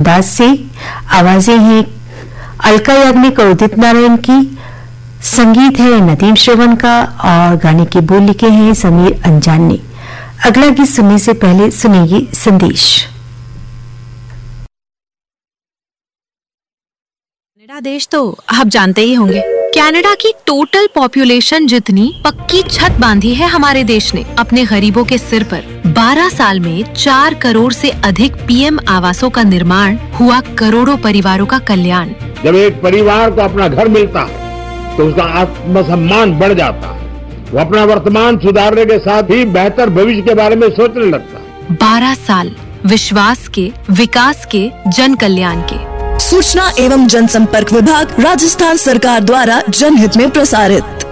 दास से। आवाजें हैं अलका याग्निक और उदित नारायण की, संगीत है नदीम श्रवण का और गाने की बोल लिखे हैं समीर अंजान ने। अगला गीत सुनने से पहले सुनेगी संदेश। कनाडा देश तो आप जानते ही होंगे। कनाडा की टोटल पॉपुलेशन जितनी पक्की छत बांधी है हमारे देश ने अपने गरीबों के सिर पर। 12 साल में 4 करोड़ से अधिक पीएम आवासों का निर्माण हुआ, करोड़ों परिवारों का कल्याण। जब एक परिवार को अपना घर मिलता है तो उसका आत्मसम्मान बढ़ जाता है, वो अपना वर्तमान सुधारने के साथ ही बेहतर भविष्य के बारे में सोचने लगता है। 12 साल विश्वास के, विकास के, जन कल्याण के। सूचना एवं जनसंपर्क विभाग, राजस्थान सरकार द्वारा जनहित में प्रसारित।